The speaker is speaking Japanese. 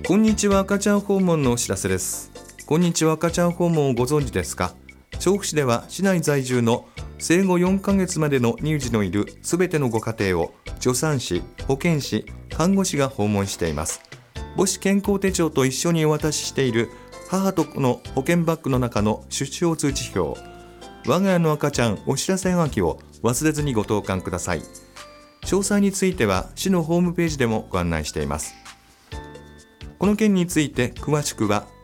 こんにちは、赤ちゃん訪問のお知らせです。こんにちは、赤ちゃん訪問をご存知ですか？調布市では市内在住の生後4ヶ月までの乳児のいるすべてのご家庭を助産師、保健師、看護師が訪問しています。母子健康手帳と一緒にお渡ししている母と子の保健バッグの中の出生通知表、我が家の赤ちゃんお知らせはがきを忘れずにご投函ください。詳細については市のホームページでもご案内しています。この件について詳しくは